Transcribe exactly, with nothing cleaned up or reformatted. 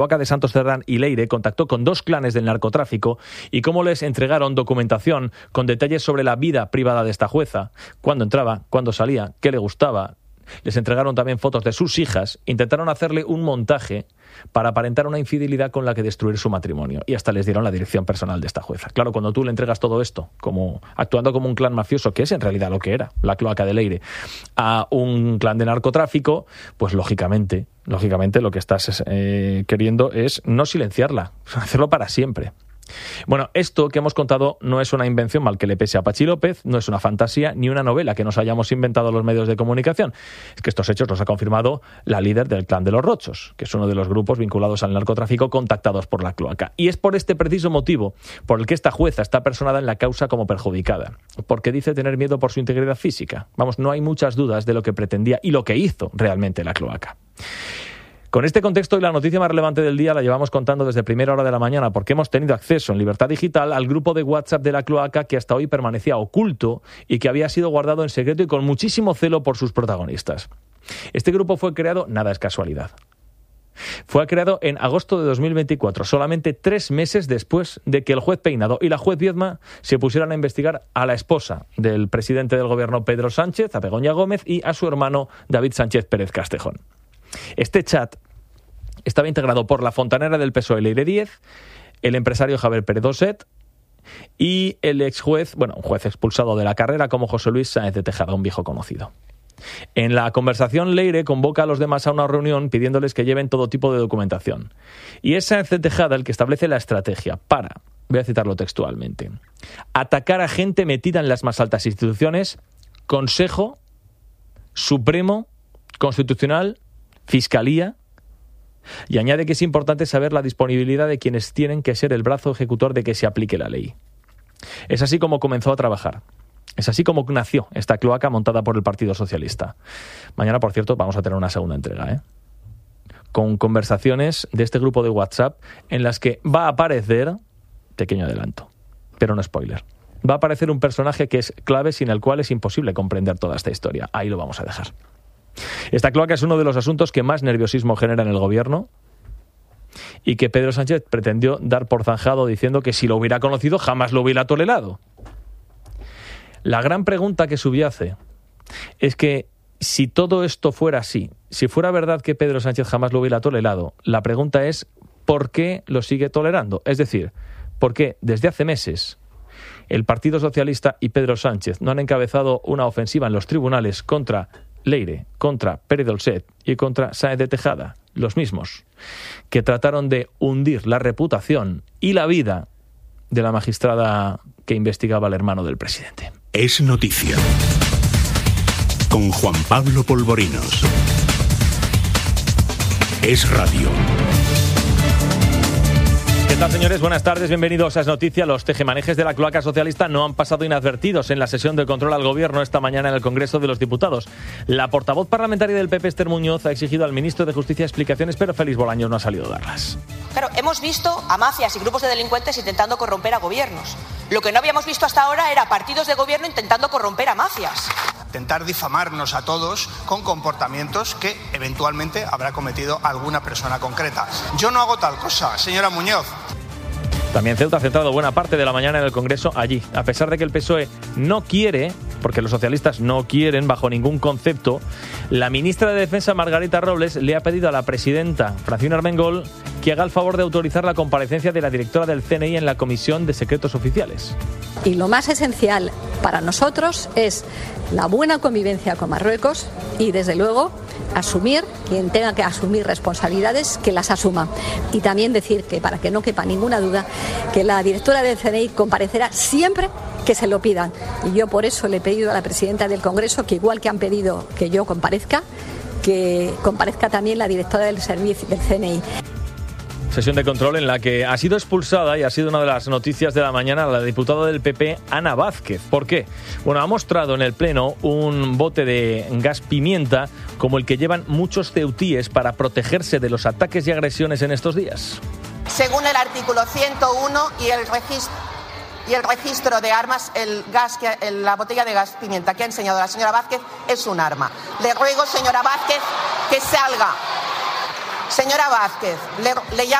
cloaca de Santos Cerdán y Leire contactó con dos clanes del narcotráfico y cómo les entregaron documentación con detalles sobre la vida privada de esta jueza, cuándo entraba, cuándo salía, qué le gustaba. Les entregaron también fotos de sus hijas, intentaron hacerle un montaje para aparentar una infidelidad con la que destruir su matrimonio y hasta les dieron la dirección personal de esta jueza. Claro, cuando tú le entregas todo esto, como actuando como un clan mafioso, que es en realidad lo que era, la cloaca de Leire, a un clan de narcotráfico, pues lógicamente, lógicamente lo que estás eh, queriendo es no silenciarla, hacerlo para siempre. Bueno, esto que hemos contado no es una invención mal que le pese a Pachi López, no es una fantasía ni una novela que nos hayamos inventado los medios de comunicación. Es que estos hechos los ha confirmado la líder del clan de los Rochos, que es uno de los grupos vinculados al narcotráfico contactados por la cloaca. Y es por este preciso motivo por el que esta jueza está personada en la causa como perjudicada, porque dice tener miedo por su integridad física. Vamos, no hay muchas dudas de lo que pretendía y lo que hizo realmente la cloaca. Con este contexto y la noticia más relevante del día la llevamos contando desde primera hora de la mañana porque hemos tenido acceso en Libertad Digital al grupo de WhatsApp de la cloaca que hasta hoy permanecía oculto y que había sido guardado en secreto y con muchísimo celo por sus protagonistas. Este grupo fue creado, nada es casualidad. Fue creado en agosto de dos mil veinticuatro, solamente tres meses después de que el juez Peinado y la juez Viedma se pusieran a investigar a la esposa del presidente del gobierno Pedro Sánchez, a Begoña Gómez, y a su hermano David Sánchez Pérez Castejón. Este chat estaba integrado por la fontanera del P S O E Leire Díez, el empresario Javier Pérez Doset y el ex juez, bueno, un juez expulsado de la carrera como José Luis Sáenz de Tejada, un viejo conocido. En la conversación, Leire convoca a los demás a una reunión pidiéndoles que lleven todo tipo de documentación. Y es Sáenz de Tejada el que establece la estrategia para, voy a citarlo textualmente, atacar a gente metida en las más altas instituciones, Consejo, Supremo, Constitucional, Fiscalía, y añade que es importante saber la disponibilidad de quienes tienen que ser el brazo ejecutor de que se aplique la ley. Es así como comenzó a trabajar. Es así como nació esta cloaca montada por el Partido Socialista. Mañana, por cierto, vamos a tener una segunda entrega, ¿eh? Con conversaciones de este grupo de WhatsApp en las que va a aparecer, pequeño adelanto, pero no spoiler, va a aparecer un personaje que es clave sin el cual es imposible comprender toda esta historia. Ahí lo vamos a dejar. Esta cloaca es uno de los asuntos que más nerviosismo genera en el gobierno y que Pedro Sánchez pretendió dar por zanjado diciendo que si lo hubiera conocido jamás lo hubiera tolerado. La gran pregunta que subyace es que si todo esto fuera así, si fuera verdad que Pedro Sánchez jamás lo hubiera tolerado, la pregunta es ¿por qué lo sigue tolerando? Es decir, ¿por qué desde hace meses el Partido Socialista y Pedro Sánchez no han encabezado una ofensiva en los tribunales contra Leire, contra Pérez Doset y contra Sáenz de Tejada, los mismos, que trataron de hundir la reputación y la vida de la magistrada que investigaba al hermano del presidente? Es noticia. Con Juan Pablo Polvorinos. Es radio. ¿Qué tal, señores? Buenas tardes, bienvenidos a Es Noticia. Los tejemanejes de la cloaca socialista no han pasado inadvertidos en la sesión de control al gobierno esta mañana en el Congreso de los Diputados. La portavoz parlamentaria del P P, Esther Muñoz, ha exigido al ministro de Justicia explicaciones, pero Félix Bolaños no ha salido a darlas. Claro, hemos visto a mafias y grupos de delincuentes intentando corromper a gobiernos. Lo que no habíamos visto hasta ahora era partidos de gobierno intentando corromper a mafias. Intentar difamarnos a todos con comportamientos que eventualmente habrá cometido alguna persona concreta. Yo no hago tal cosa, señora Muñoz. También Ceuta ha centrado buena parte de la mañana en el Congreso allí. A pesar de que el P S O E no quiere, porque los socialistas no quieren bajo ningún concepto, la ministra de Defensa, Margarita Robles, le ha pedido a la presidenta, Francina Armengol, que haga el favor de autorizar la comparecencia de la directora del C N I en la Comisión de Secretos Oficiales. Y lo más esencial para nosotros es la buena convivencia con Marruecos y, desde luego, asumir, quien tenga que asumir responsabilidades, que las asuma. Y también decir que, para que no quepa ninguna duda, que la directora del C N I comparecerá siempre que se lo pidan. Y yo por eso le he pedido a la presidenta del Congreso que, igual que han pedido que yo comparezca, que comparezca también la directora del servicio del C N I. Sesión de control en la que ha sido expulsada, y ha sido una de las noticias de la mañana, la diputada del P P, Ana Vázquez. ¿Por qué? Bueno, ha mostrado en el Pleno un bote de gas pimienta como el que llevan muchos ceutíes para protegerse de los ataques y agresiones en estos días. Según el artículo ciento uno y el registro, y el registro de armas, el gas que, el, la botella de gas pimienta que ha enseñado la señora Vázquez es un arma. Le ruego, señora Vázquez, que salga. Señora Vázquez, le, le llamo